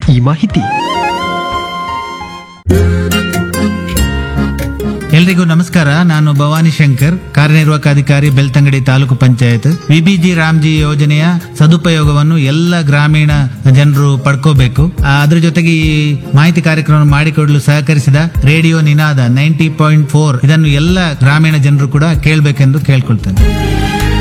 ಈ ಮಾಹಿತಿ. ಎಲ್ರಿಗೂ ನಮಸ್ಕಾರ. ನಾನು ಭವಾನಿ ಶಂಕರ್, ಕಾರ್ಯನಿರ್ವಾಹಕ ಅಧಿಕಾರಿ, ಬೆಳ್ತಂಗಡಿ ತಾಲೂಕು ಪಂಚಾಯತ್. ವಿಬಿಜಿ ರಾಮ್ಜಿ ಯೋಜನೆಯ ಸದುಪಯೋಗವನ್ನು ಎಲ್ಲ ಗ್ರಾಮೀಣ ಜನರು ಪಡ್ಕೋಬೇಕು. ಅದ್ರ ಜೊತೆಗೆ ಈ ಮಾಹಿತಿ ಕಾರ್ಯಕ್ರಮ ಮಾಡಿಕೊಡಲು ಸಹಕರಿಸಿದ ರೇಡಿಯೋ ನಿನಾದ 90.4 ಇದನ್ನು ಎಲ್ಲ ಗ್ರಾಮೀಣ ಜನರು ಕೂಡ ಕೇಳಬೇಕೆಂದು ಕೇಳ್ಕೊಳ್ತೇನೆ.